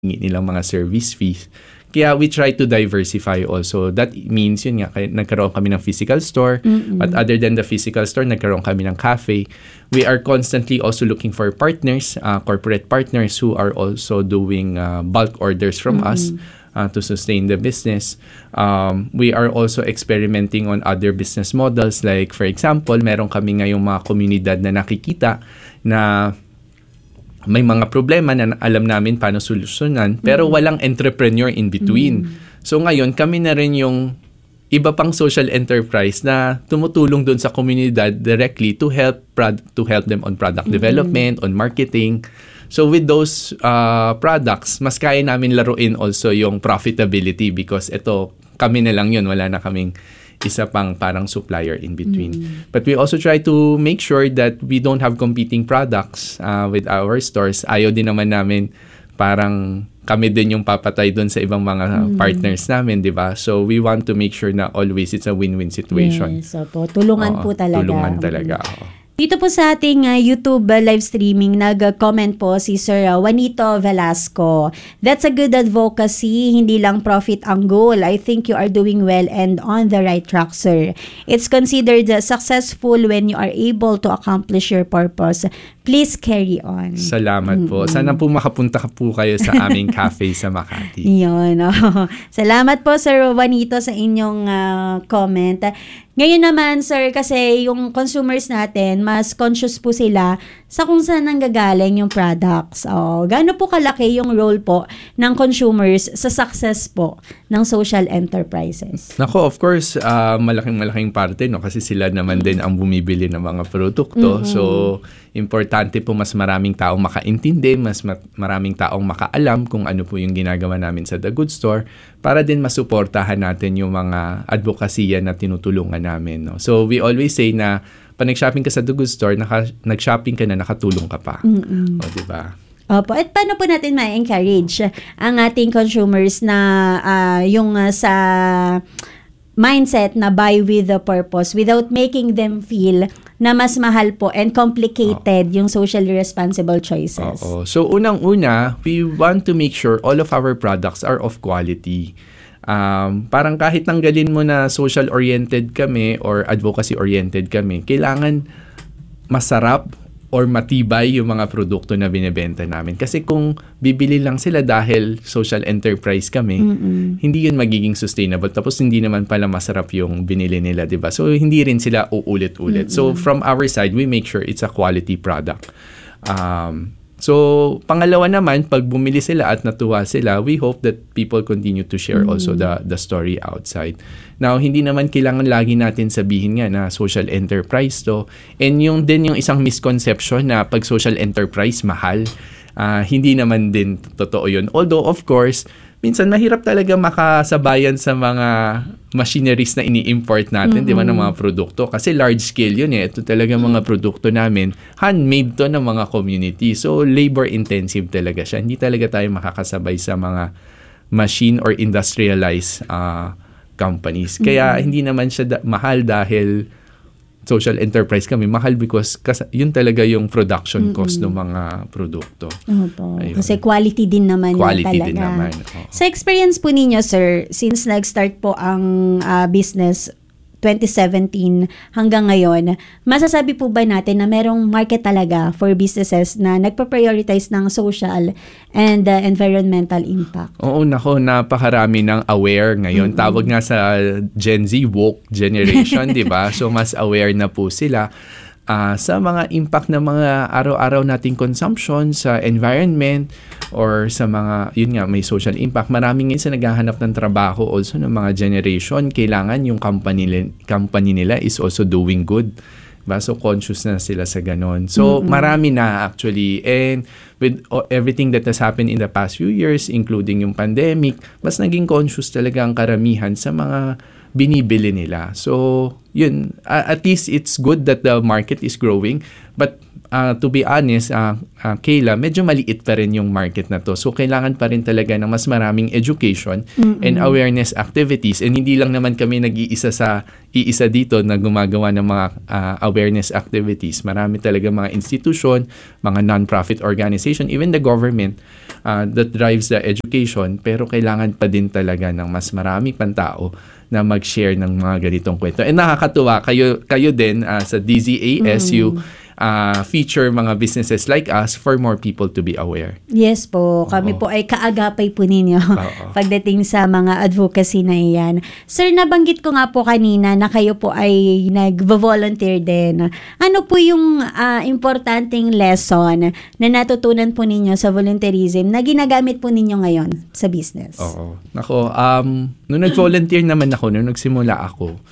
nilang mga service fees. Kaya we try to diversify also. That means, yun nga, nagkaroon kami ng physical store. But other than the physical store, nagkaroon kami ng cafe. We are constantly also looking for partners, corporate partners who are also doing bulk orders from us to sustain the business. We are also experimenting on other business models. Like, for example, meron kami ngayong mga komunidad na nakikita na may mga problema na alam namin paano solusyonan, pero walang entrepreneur in between. So ngayon, kami na rin yung iba pang social enterprise na tumutulong doon sa komunidad directly to help them on product development, on marketing. So with those products, mas kaya namin laruin also yung profitability because ito, kami na lang yun, wala na kaming isa pang parang supplier in between. But we also try to make sure that we don't have competing products with our stores. Ayaw din naman namin parang kami din yung papatay doon sa ibang mga partners namin, di ba? So we want to make sure na always it's a win-win situation. Yes, so tulungan po talaga. Tulungan talaga. Dito po sa ating YouTube live streaming, nag-comment po si Sir Juanito Velasco. That's a good advocacy. Hindi lang profit ang goal. I think you are doing well and on the right track, sir. It's considered successful when you are able to accomplish your purpose. Please carry on. Salamat po. Sana po makapunta po kayo sa aming cafe sa Makati. Yun. Salamat po, Sir Juanito, sa inyong comment. Ngayon naman, sir, kasi yung consumers natin, mas conscious po sila sa kung saan nanggagaling yung products. Gaano po kalaki yung role po ng consumers sa success po ng social enterprises? Nako, of course, malaking parte, no? Kasi sila naman din ang bumibili ng mga produkto. So, importante po mas maraming taong makaintindi, mas maraming taong makaalam kung ano po yung ginagawa namin sa The Good Store para din masuportahan natin yung mga advokasya na tinutulungan namin. No? So, we always say na pag nag-shopping ka sa The Good Store, nag-shopping ka na, nakatulong ka pa. O, diba? Opo. At paano po natin ma-encourage ang ating consumers na yung sa mindset na buy with the purpose without making them feel na mas mahal po and complicated yung socially responsible choices? So, unang-una, we want to make sure all of our products are of quality. Parang kahit tanggalin mo na social-oriented kami or advocacy-oriented kami, kailangan masarap or matibay yung mga produkto na binebenta namin. Kasi kung bibili lang sila dahil social enterprise kami, hindi yun magiging sustainable. Tapos hindi naman pala masarap yung binili nila, di ba? So hindi rin sila uulit-ulit. So from our side, we make sure it's a quality product. So, pangalawa naman, pag bumili sila at natuwa sila, we hope that people continue to share also the story outside. Now, hindi naman kailangan lagi natin sabihin nga na social enterprise to. And yung isang misconception na pag social enterprise, mahal. Hindi naman din totoo yun. Although, of course, minsan mahirap talaga makasabayan sa mga machineries na ini-import natin, di ba, ng mga produkto. Kasi large scale yun eh. Ito talaga mga produkto namin. Handmade to ng mga community. So, labor intensive talaga siya. Hindi talaga tayo makakasabay sa mga machine or industrialized companies. Kaya hindi naman siya mahal dahil social enterprise kami. Mahal because yun talaga yung production cost ng mga produkto. Kasi quality din naman quality talaga. Din naman. Sa experience po ninyo, sir, since nag-start po ang business 2017 hanggang ngayon, masasabi po ba natin na merong market talaga for businesses na nagpa-prioritize ng social and environmental impact? Oo, napakarami ng aware ngayon. Tawag nga sa Gen Z, woke generation, di ba? So, mas aware na po sila sa mga impact ng mga araw-araw nating consumption sa environment or sa mga, yun nga, may social impact. Maraming ngayon sa naghahanap ng trabaho also ng mga generation, kailangan yung company nila is also doing good. Diba? So, conscious na sila sa ganon. So, marami na actually. And with everything that has happened in the past few years, including yung pandemic, mas naging conscious talaga ang karamihan sa mga binibili nila. So, yun, at least it's good that the market is growing. But to be honest, Kayla, medyo maliit pa rin yung market na to. So, kailangan pa rin talaga ng mas maraming education and awareness activities. And hindi lang naman kami iisa dito na gumagawa ng mga awareness activities. Marami talaga mga institution, mga non-profit organization, even the government that drives the education. Pero kailangan pa din talaga ng mas marami pang tao na mag-share ng mga ganitong kwento. And nakakatuwa, kayo din sa DZAS, you feature mga businesses like us for more people to be aware. Yes po, kami po ay kaagapay po ninyo pagdating sa mga advocacy na iyan. Sir, nabanggit ko nga po kanina na kayo po ay nag-volunteer din. Ano po yung importanteng lesson na natutunan po ninyo sa volunteerism na ginagamit po ninyo ngayon sa business? Oo. Nako, nung nag-volunteer naman ako, nung nagsimula ako,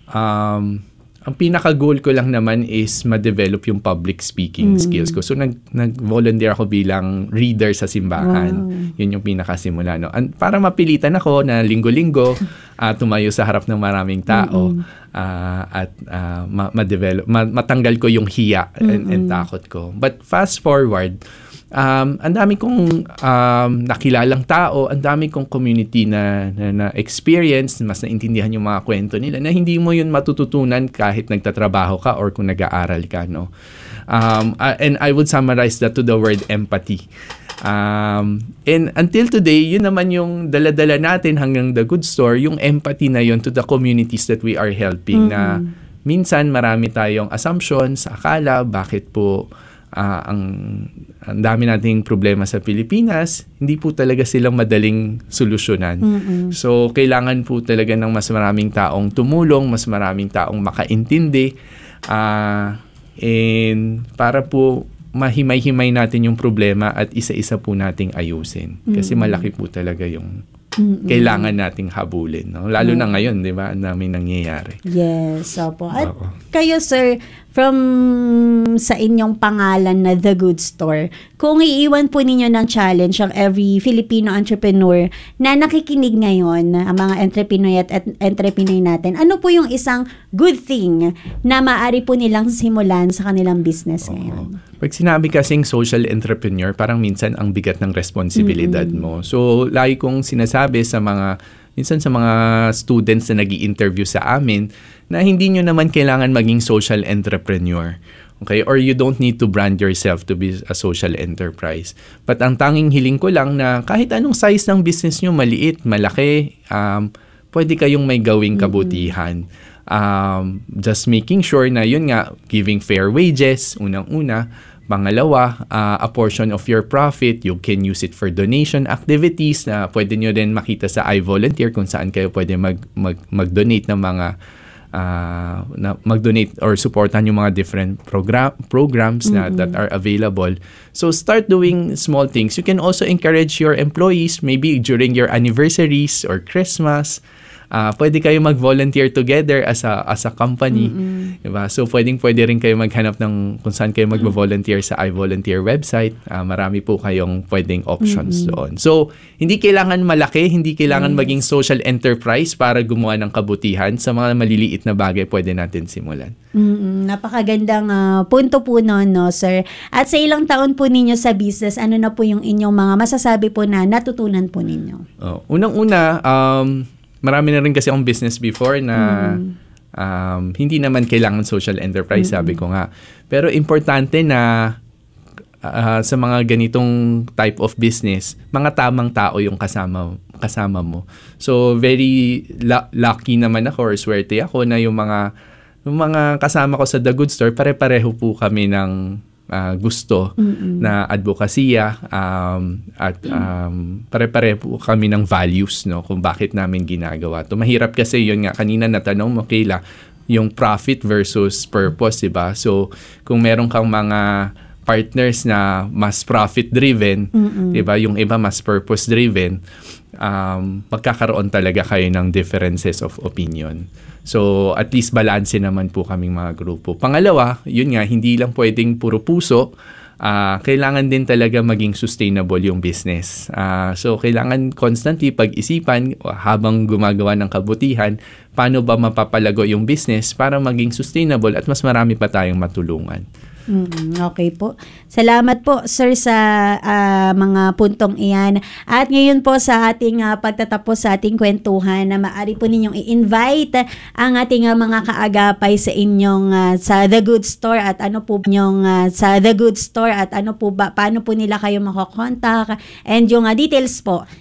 ang pinaka-goal ko lang naman is ma-develop yung public speaking skills ko. So, nag-volunteer ako bilang reader sa simbahan. Wow. Yun yung pinakasimula. No? Para mapilitan ako na linggo-linggo, tumayo sa harap ng maraming tao at matanggal ko yung hiya and takot ko. But fast forward, ang dami kong nakilalang tao, ang dami kong community na experience, mas naintindihan yung mga kwento nila na hindi mo yun matututunan kahit nagtatrabaho ka or kung nag-aaral ka, no? And I would summarize that to the word empathy. And until today, yun naman yung dala-dala natin hanggang The Good Store, yung empathy na yun to the communities that we are helping, na minsan marami tayong assumptions, akala, bakit po ang dami nating problema sa Pilipinas, hindi po talaga silang madaling solusyonan. So, kailangan po talaga ng mas maraming taong tumulong, mas maraming taong makaintindi, and para po mahimay-himay natin yung problema at isa-isa po nating ayusin. Kasi malaki po talaga yung kailangan nating habulin. No? Lalo na ngayon, di ba? Ang daming nangyayari. Yes, opo. At kayo, sir, from sa inyong pangalan na The Good Store, kung iiwan po ninyo ng challenge ang every Filipino entrepreneur na nakikinig ngayon, ang mga entrepreneur at entrepreneur natin, ano po yung isang good thing na maaari po nilang simulan sa kanilang business ngayon? Pag sinabi kasing social entrepreneur, parang minsan ang bigat ng responsibilidad mo. So, lagi kong sinasabi minsan sa mga students na nag-i-interview sa amin, na hindi nyo naman kailangan maging social entrepreneur. Okay? Or you don't need to brand yourself to be a social enterprise. But ang tanging hiling ko lang na kahit anong size ng business nyo, maliit, malaki, pwede kayong may gawing kabutihan. Just making sure na yun nga, giving fair wages, unang-una. Pangalawa, a portion of your profit, you can use it for donation activities na pwede nyo din makita sa iVolunteer kung saan kayo pwede mag-donate ng mga mag-donate or supportan yung mga different programs that are available. So start doing small things. You can also encourage your employees, maybe during your anniversaries or Christmas, pwede kayo mag-volunteer together as a company. Diba? So, pwede rin kayo maghanap ng kung saan kayo mag-volunteer sa iVolunteer website. Marami po kayong pwedeng options doon. So, hindi kailangan malaki, hindi kailangan maging social enterprise para gumawa ng kabutihan. Sa mga maliliit na bagay, pwede natin simulan. Napakagandang punto po noon, no, sir. At sa ilang taon po ninyo sa business, ano na po yung inyong mga masasabi po na natutunan po ninyo? Unang-una, marami na rin kasi akong business before na hindi naman kailangan social enterprise, sabi ko nga. Pero importante na sa mga ganitong type of business, mga tamang tao yung kasama mo. So, very lucky naman ako or swerte ako na yung mga kasama ko sa The Good Store, pare-pareho po kami ng gusto na advokasya at pare-pare po kami ng values, no, kung bakit namin ginagawa to. Mahirap kasi yun nga, kanina natanong mo, Kayla, yung profit versus purpose, diba? So, kung meron kang mga partners na mas profit-driven, diba? Yung iba mas purpose-driven, magkakaroon talaga kayo ng differences of opinion. So, at least balanse naman po kaming mga grupo. Pangalawa, yun nga, hindi lang pwedeng puro puso kailangan din talaga maging sustainable yung business. So, kailangan constantly pag-isipan habang gumagawa ng kabutihan, paano ba mapapalago yung business para maging sustainable at mas marami pa tayong matulungan. Okay po. Salamat po, sir, sa mga puntong iyan. At ngayon po sa ating pagtatapos sa ating kwentuhan, na maaari po ninyong i-invite ang ating mga kaagapay sa inyong sa The Good Store at ano po paano po nila kayo makokontak and yung details po